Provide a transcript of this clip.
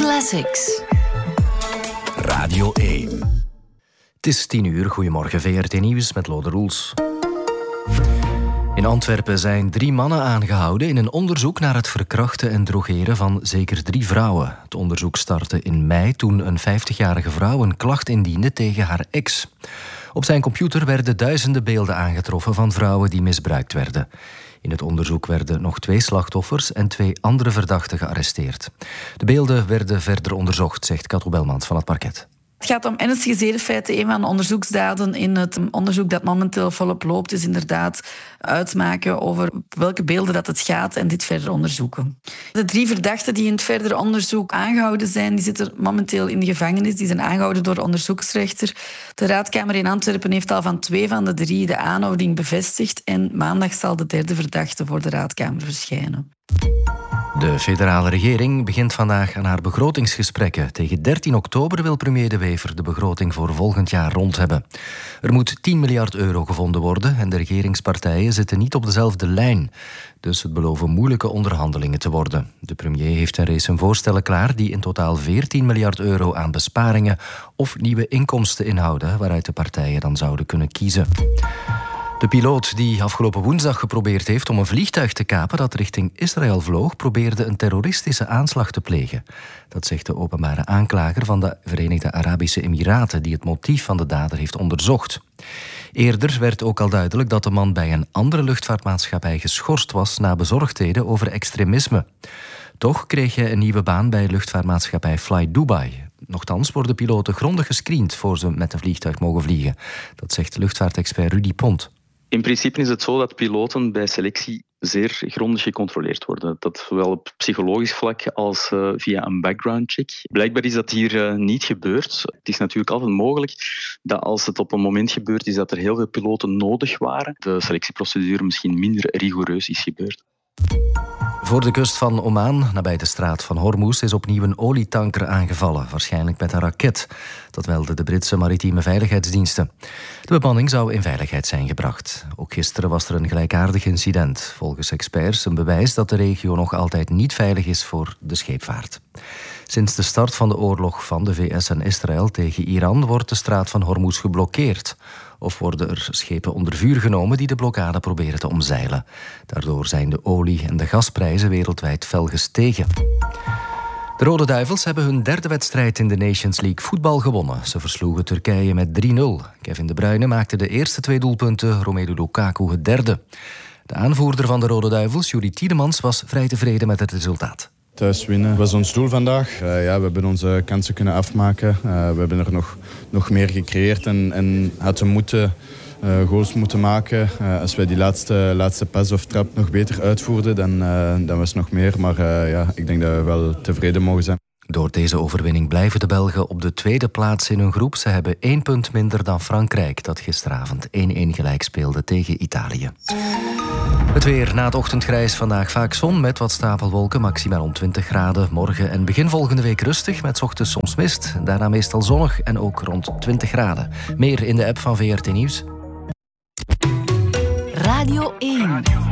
Classics. Radio 1. Het is 10:00. Goedemorgen, VRT Nieuws met Lode Roels. In Antwerpen zijn 3 mannen aangehouden in een onderzoek naar het verkrachten en drogeren van zeker 3 vrouwen. Het onderzoek startte in mei toen een 50-jarige vrouw een klacht indiende tegen haar ex. Op zijn computer werden duizenden beelden aangetroffen van vrouwen die misbruikt werden. In het onderzoek werden nog 2 slachtoffers en 2 andere verdachten gearresteerd. De beelden werden verder onderzocht, zegt Kato Belmans van het parket. Het gaat om ernstige zedenfeiten. Een van de onderzoeksdaden in het onderzoek dat momenteel volop loopt is inderdaad uitmaken over welke beelden dat het gaat en dit verder onderzoeken. De 3 verdachten die in het verdere onderzoek aangehouden zijn, die zitten momenteel in de gevangenis. Die zijn aangehouden door de onderzoeksrechter. De Raadkamer in Antwerpen heeft al van 2 van de 3 de aanhouding bevestigd en maandag zal de 3e verdachte voor de Raadkamer verschijnen. De federale regering begint vandaag aan haar begrotingsgesprekken. Tegen 13 oktober wil premier De Wever de begroting voor volgend jaar rond hebben. Er moet 10 miljard euro gevonden worden en de regeringspartijen zitten niet op dezelfde lijn. Dus het beloven moeilijke onderhandelingen te worden. De premier heeft er reeds zijn voorstellen klaar die in totaal 14 miljard euro aan besparingen of nieuwe inkomsten inhouden, waaruit de partijen dan zouden kunnen kiezen. De piloot die afgelopen woensdag geprobeerd heeft om een vliegtuig te kapen dat richting Israël vloog, probeerde een terroristische aanslag te plegen. Dat zegt de openbare aanklager van de Verenigde Arabische Emiraten, die het motief van de dader heeft onderzocht. Eerder werd ook al duidelijk dat de man bij een andere luchtvaartmaatschappij geschorst was na bezorgdheden over extremisme. Toch kreeg hij een nieuwe baan bij luchtvaartmaatschappij Fly Dubai. Nochtans worden piloten grondig gescreend voor ze met een vliegtuig mogen vliegen. Dat zegt luchtvaartexpert Rudy Pont. In principe is het zo dat piloten bij selectie zeer grondig gecontroleerd worden. Dat zowel op psychologisch vlak als via een background check. Blijkbaar is dat hier niet gebeurd. Het is natuurlijk altijd mogelijk dat als het op een moment gebeurd is dat er heel veel piloten nodig waren, de selectieprocedure misschien minder rigoureus is gebeurd. Voor de kust van Oman, nabij de straat van Hormuz, is opnieuw een olietanker aangevallen, waarschijnlijk met een raket. Dat melden de Britse maritieme veiligheidsdiensten. De bemanning zou in veiligheid zijn gebracht. Ook gisteren was er een gelijkaardig incident. Volgens experts een bewijs dat de regio nog altijd niet veilig is voor de scheepvaart. Sinds de start van de oorlog van de VS en Israël tegen Iran wordt de straat van Hormuz geblokkeerd. Of worden er schepen onder vuur genomen die de blokkade proberen te omzeilen. Daardoor zijn de olie- en de gasprijzen wereldwijd fel gestegen. De Rode Duivels hebben hun 3e wedstrijd in de Nations League voetbal gewonnen. Ze versloegen Turkije met 3-0. Kevin De Bruyne maakte de eerste 2 doelpunten, Romelu Lukaku het 3e. De aanvoerder van de Rode Duivels, Juri Tielemans, was vrij tevreden met het resultaat. Thuis winnen was ons doel vandaag. We hebben onze kansen kunnen afmaken. We hebben er nog meer gecreëerd en hadden goals moeten maken. Als wij die laatste pas of trap nog beter uitvoerden, dan was het nog meer. Maar ik denk dat we wel tevreden mogen zijn. Door deze overwinning blijven de Belgen op de 2e plaats in hun groep. Ze hebben 1 punt minder dan Frankrijk, dat gisteravond 1-1 gelijk speelde tegen Italië. Het weer na het ochtendgrijs, vandaag vaak zon met wat stapelwolken, maximaal rond 20 graden. Morgen en begin volgende week rustig met 's ochtends soms mist. Daarna meestal zonnig en ook rond 20 graden. Meer in de app van VRT Nieuws. Radio 1.